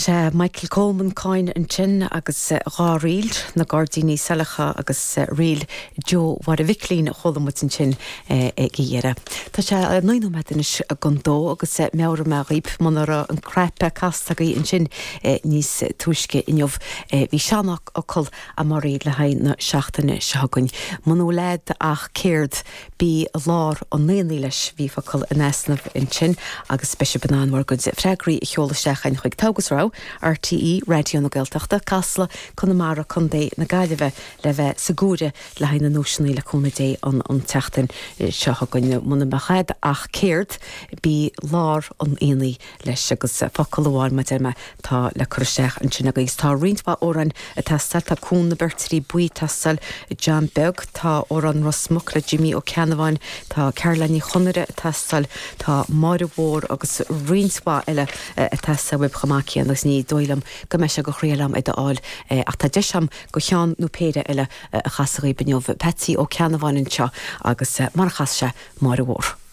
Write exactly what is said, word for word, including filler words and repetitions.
sé Michael Coleman cáin an tin agus rá riil na Gardaíní salacha agus riil Jo war a bhiclín cholamut an tin gíire. Tá sé nuú meis a gondó agus meara me riip manara an crepe castagaí an sin níos tuisce inmh hí seannach a col a marí le hain na seachtainna seagain. Manú leid ach céird bí lár an néanaí leis bhí facail an easnamh an sin agus speise banán mar gon freigraí i cheolaisteach chuig tágusrá R T E radio na Gaeltachta Casla Connemara Condé na Gaillimhe le bheith sagúre le hain na nóisinaí le cúna dé an an teachtain seagain muna bachad ach céird bí lár an éanaí leis agus facalháin me derma tá le chuisteach an sin agus tá riintba óran a tastal tá cún na bertarí buí tastal John Beg tá óran Rosmuc le Jimmy ó Ceanhain tá Caroline Chonere tastal tá Máire Mór agus riintba eile a tastal web chamaki agus ní dóilam go meise go chréalam i d'áil ach tá deisam go chean nó péide eile a chasaí beneomh Patsy ó Ceanhain seo agus mar chas se Máire Mór.